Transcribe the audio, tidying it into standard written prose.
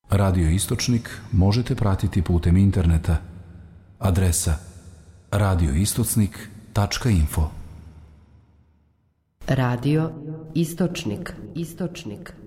Radio Istočnik možete pratiti putem interneta. Adresa radioistocnik.info. Radio Istočnik.